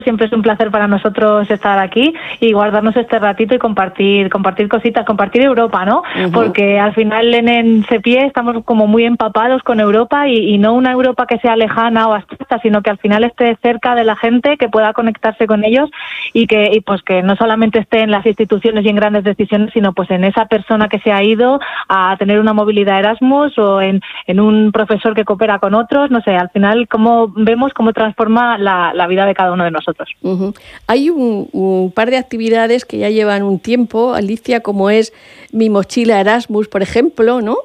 Siempre es un placer para nosotros estar aquí y guardarnos este ratito y compartir cositas, compartir Europa, ¿no? Porque al final en CEPIE estamos como muy empapados con Europa y no una Europa que sea lejana o abstracta, sino que al final esté cerca de la gente, que pueda conectarse con ellos y pues que no solamente esté en las instituciones y en grandes decisiones, sino pues en esa persona que se ha ido a tener una movilidad Erasmus o en un profesor que coopera con otros, no sé, al final vemos cómo transforma la vida de cada uno de nosotros. Hay un par de actividades que ya llevan un tiempo, Alicia, como es Mi Mochila Erasmus, por ejemplo, ¿no?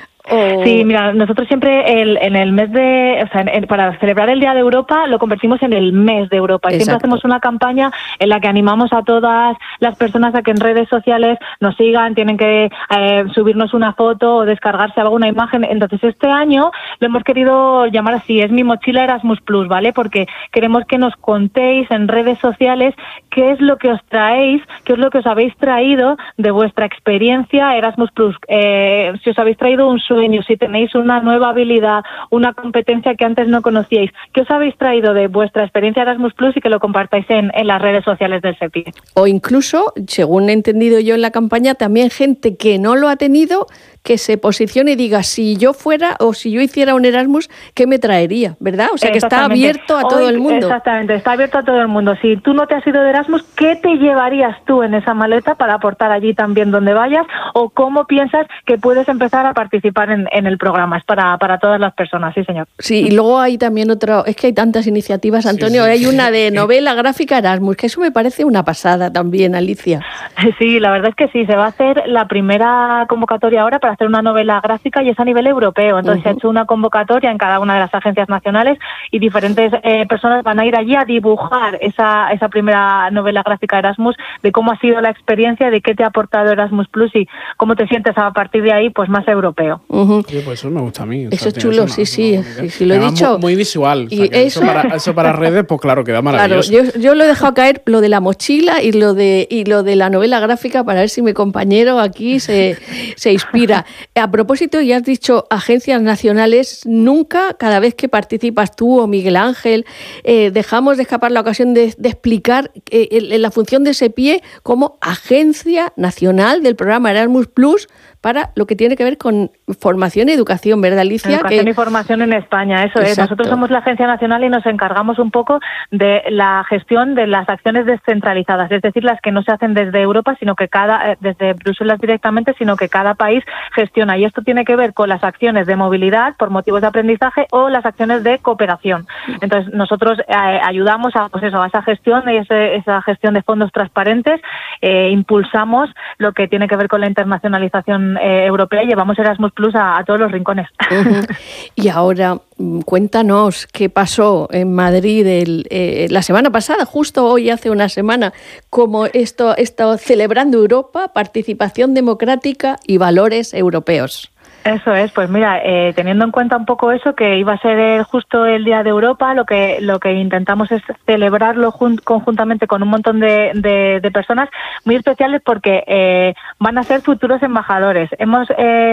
Sí, mira, nosotros siempre en el mes para celebrar el Día de Europa lo convertimos en el mes de Europa. Y siempre hacemos una campaña en la que animamos a todas las personas a que en redes sociales nos sigan, tienen que subirnos una foto o descargarse alguna imagen. Entonces este año lo hemos querido llamar así, es Mi Mochila Erasmus Plus, ¿vale? Porque queremos que nos contéis en redes sociales qué es lo que os traéis, qué es lo que os habéis traído de vuestra experiencia Erasmus Plus. Si os habéis traído un sueño, si tenéis una nueva habilidad, una competencia que antes no conocíais, ¿qué os habéis traído de vuestra experiencia Erasmus Plus y que lo compartáis en las redes sociales del CEPIE? O incluso, según he entendido yo en la campaña, también gente que no lo ha tenido, que se posicione y diga, si yo fuera o si yo hiciera un Erasmus, ¿qué me traería? ¿Verdad? O sea, que está abierto a todo el mundo. Exactamente, está abierto a todo el mundo. Si tú no te has ido de Erasmus, ¿qué te llevarías tú en esa maleta para aportar allí también donde vayas? ¿O cómo piensas que puedes empezar a participar en el programa? Es para todas las personas, sí, señor. Sí, y luego hay también es que hay tantas iniciativas, Antonio. Sí. Hay una de novela gráfica Erasmus, que eso me parece una pasada también, Alicia. Sí, la verdad es que sí, se va a hacer la primera convocatoria ahora para hacer una novela gráfica y es a nivel europeo. Entonces se ha hecho una convocatoria en cada una de las agencias nacionales y diferentes personas van a ir allí a dibujar esa primera novela gráfica Erasmus, de cómo ha sido la experiencia, de qué te ha aportado Erasmus Plus y cómo te sientes a partir de ahí pues más europeo. Sí, pues eso me gusta a mí. Eso es chulo, sí, lo he dicho. Muy visual. Y o sea, eso para redes, pues claro, queda maravilloso. Claro, yo lo he dejado caer lo de la mochila y lo de la novela gráfica para ver si mi compañero aquí se inspira. A propósito, ya has dicho agencias nacionales, nunca, cada vez que participas tú o Miguel Ángel, dejamos de escapar la ocasión de explicar la función de CEPIE como agencia nacional del programa Erasmus Plus para lo que tiene que ver con formación y educación, ¿verdad, Alicia? Educación y formación en España, eso es. Nosotros somos la agencia nacional y nos encargamos un poco de la gestión de las acciones descentralizadas, es decir, las que no se hacen desde Europa, sino que desde Bruselas directamente, sino que cada país gestiona. Y esto tiene que ver con las acciones de movilidad por motivos de aprendizaje o las acciones de cooperación. Entonces, nosotros ayudamos a esa gestión y esa gestión de fondos transparentes, impulsamos lo que tiene que ver con la internacionalización europea y llevamos Erasmus Plus a todos los rincones. Y ahora, cuéntanos qué pasó en Madrid la semana pasada, justo hoy hace una semana, como esto celebrando Europa, participación democrática y valores europeos. Eso es, pues mira, teniendo en cuenta un poco eso, que iba a ser justo el Día de Europa, lo que intentamos es celebrarlo conjuntamente con un montón de personas muy especiales porque van a ser futuros embajadores. Hemos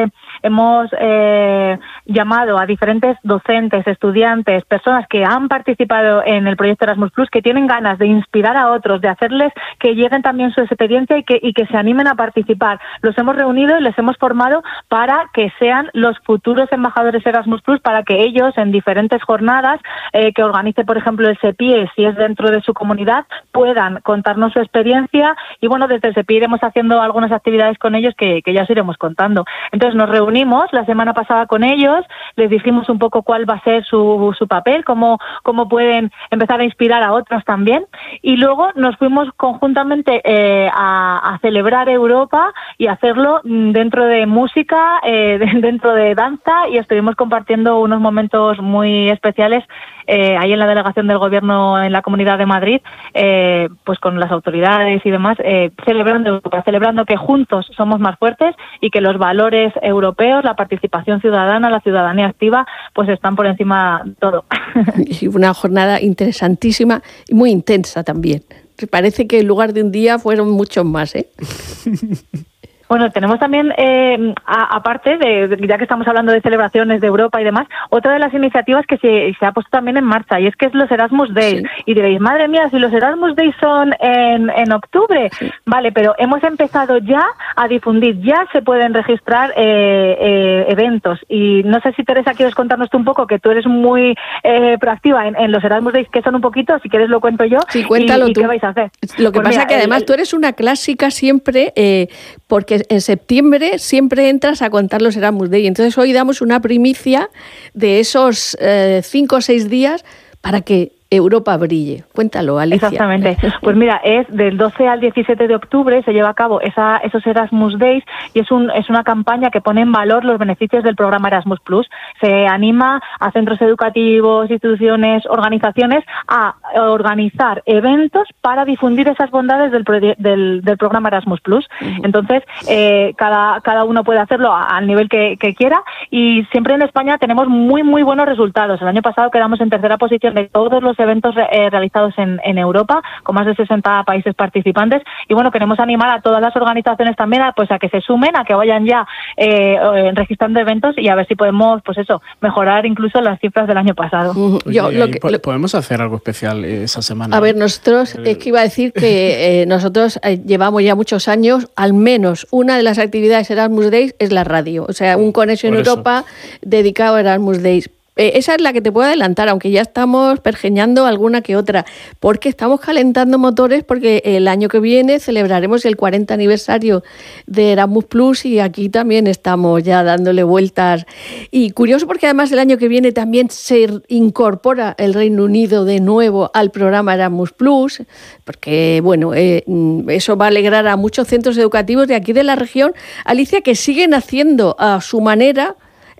llamado a diferentes docentes, estudiantes, personas que han participado en el proyecto Erasmus Plus, que tienen ganas de inspirar a otros, de hacerles que lleguen también su experiencia y que se animen a participar. Los hemos reunido y les hemos formado para que sean los futuros embajadores Erasmus Plus, para que ellos en diferentes jornadas que organice, por ejemplo, el CEPIE, si es dentro de su comunidad, puedan contarnos su experiencia y bueno, desde el CEPIE iremos haciendo algunas actividades con ellos que ya os iremos contando. Entonces nos reunimos la semana pasada con ellos, les dijimos un poco cuál va a ser su papel, cómo pueden empezar a inspirar a otros también y luego nos fuimos conjuntamente a celebrar Europa y hacerlo dentro de música, dentro de danza y estuvimos compartiendo unos momentos muy especiales ahí en la delegación del Gobierno en la Comunidad de Madrid, pues con las autoridades y demás, celebrando que juntos somos más fuertes y que los valores europeos, la participación ciudadana, la ciudadanía activa, pues están por encima de todo. Y una jornada interesantísima y muy intensa también. Parece que en lugar de un día fueron muchos más, ¿eh? Bueno, tenemos también, aparte de, ya que estamos hablando de celebraciones de Europa y demás, otra de las iniciativas que se ha puesto también en marcha, y es que es los Erasmus Days. Sí. Y diréis, madre mía, si los Erasmus Days son en octubre, sí. Vale, pero hemos empezado ya a difundir, ya se pueden registrar eventos. Y no sé si, Teresa, quieres contarnos tú un poco, que tú eres muy proactiva en los Erasmus Days, que son un poquito, si quieres lo cuento yo. Sí, cuéntalo tú. ¿Qué vais a hacer? Lo que pues pasa es que además tú eres una clásica siempre, porque en septiembre siempre entras a contar los Erasmus Days. Entonces hoy damos una primicia de esos 5 o 6 días para que Europa brille. Cuéntalo, Alicia. Exactamente. Pues mira, es del 12 al 17 de octubre, se lleva a cabo esos Erasmus Days, y es una campaña que pone en valor los beneficios del programa Erasmus+. Se anima a centros educativos, instituciones, organizaciones a organizar eventos para difundir esas bondades del programa Erasmus+. Uh-huh. Entonces, cada uno puede hacerlo al nivel que quiera, y siempre en España tenemos muy, muy buenos resultados. El año pasado quedamos en tercera posición de todos los eventos realizados en Europa, con más de 60 países participantes, y bueno, queremos animar a todas las organizaciones también a que se sumen, a que vayan ya registrando eventos, y a ver si podemos, pues eso, mejorar incluso las cifras del año pasado. ¿Podemos hacer algo especial esa semana? A ver, nosotros, es que iba a decir que nosotros llevamos ya muchos años, al menos una de las actividades Erasmus Days es la radio, o sea, un Conexión Europa dedicado a Erasmus Days. Esa es la que te puedo adelantar, aunque ya estamos pergeñando alguna que otra, porque estamos calentando motores, porque el año que viene celebraremos el 40 aniversario de Erasmus+, y aquí también estamos ya dándole vueltas. Y curioso porque además el año que viene también se incorpora el Reino Unido de nuevo al programa Erasmus+, porque bueno, eso va a alegrar a muchos centros educativos de aquí de la región, Alicia, que siguen haciendo a su manera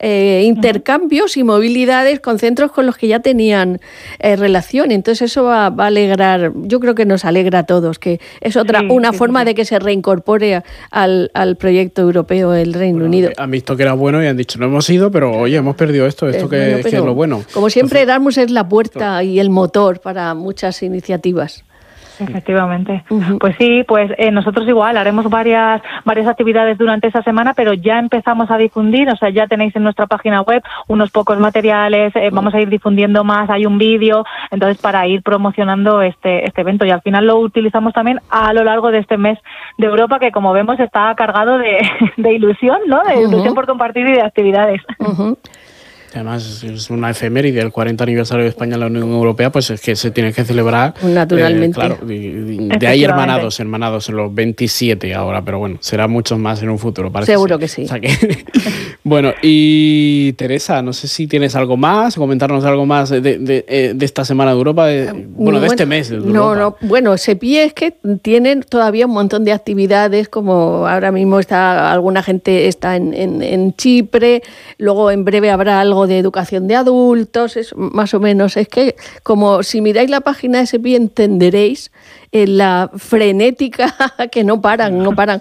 intercambios y movilidades con centros con los que ya tenían relación. Entonces eso va a alegrar, yo creo que nos alegra a todos, que es una forma de que se reincorpore al proyecto europeo el Reino Unido. Han visto que era bueno y han dicho, no hemos ido, pero oye, hemos perdido esto que es lo bueno. Como siempre, Erasmus es la puerta y el motor para muchas iniciativas. Efectivamente. Uh-huh. Pues sí, pues nosotros igual haremos varias actividades durante esa semana, pero ya empezamos a difundir, o sea, ya tenéis en nuestra página web unos pocos materiales, vamos a ir difundiendo más, hay un vídeo, entonces para ir promocionando este evento, y al final lo utilizamos también a lo largo de este mes de Europa, que como vemos está cargado de ilusión, ¿no? De ilusión por compartir y de actividades. Uh-huh. Además, es una efeméride del 40 aniversario de España en la Unión Europea, pues es que se tiene que celebrar. Naturalmente. Claro, de ahí hermanados en los 27 ahora, pero bueno, será muchos más en un futuro, parece. Seguro que sí. O sea que, bueno, y Teresa, no sé si tienes algo más, comentarnos algo más de esta Semana de Europa, de este mes de Europa. No, bueno, SEPI es que tienen todavía un montón de actividades, como ahora mismo alguna gente está en Chipre, luego en breve habrá algo de educación de adultos, es más o menos, es que como si miráis la página de SEPI entenderéis la frenética que no paran.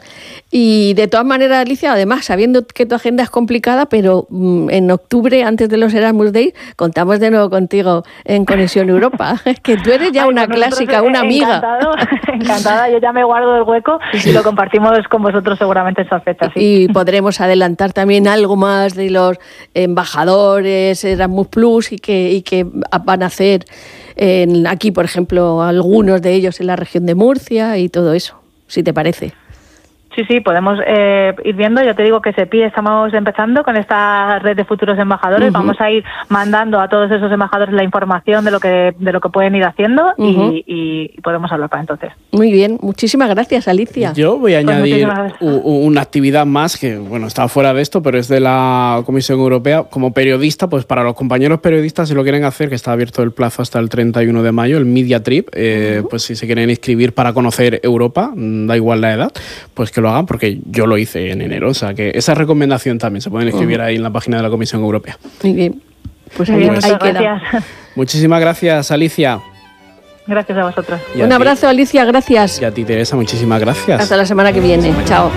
Y de todas maneras, Alicia, además, sabiendo que tu agenda es complicada, pero en octubre, antes de los Erasmus Days, contamos de nuevo contigo en Conexión Europa, que tú eres ya una clásica, una amiga. Encantada, yo ya me guardo el hueco y lo compartimos con vosotros seguramente esa fecha. Sí. Y podremos adelantar también algo más de los embajadores Erasmus+, y que van a hacer aquí, por ejemplo, algunos de ellos en la región de Murcia y todo eso, si te parece. Sí, podemos ir viendo. Yo te digo que SEPI estamos empezando con esta red de futuros embajadores. Uh-huh. Vamos a ir mandando a todos esos embajadores la información de lo que pueden ir haciendo. Uh-huh. y podemos hablar para entonces. Muy bien, muchísimas gracias, Alicia. Yo voy a añadir una actividad más que, bueno, está fuera de esto, pero es de la Comisión Europea. Como periodista, pues para los compañeros periodistas, si lo quieren hacer, que está abierto el plazo hasta el 31 de mayo, el Media Trip, uh-huh. Pues si se quieren inscribir para conocer Europa, da igual la edad, pues que lo hagan, porque yo lo hice en enero, o sea que esa recomendación también se pueden escribir ahí en la página de la Comisión Europea. Muy bien, pues ahí queda. Muchísimas gracias, Alicia. Gracias a vosotros. Un abrazo, Alicia, gracias. Y a ti, Teresa, muchísimas gracias. Hasta la semana que viene. Chao.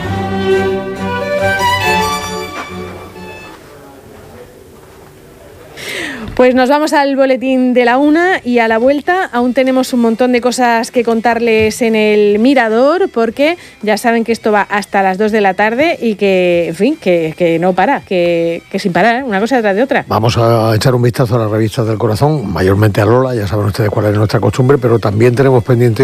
Pues Pues nos vamos al boletín de la 1 y a la vuelta aún tenemos un montón de cosas que contarles en el Mirador, porque ya saben que esto va hasta las 2 de la tarde y que, en fin, que no para, que sin parar, una cosa detrás de otra. Vamos a echar un vistazo a las revistas del corazón, mayormente a Lola, ya saben ustedes cuál es nuestra costumbre, pero también tenemos pendiente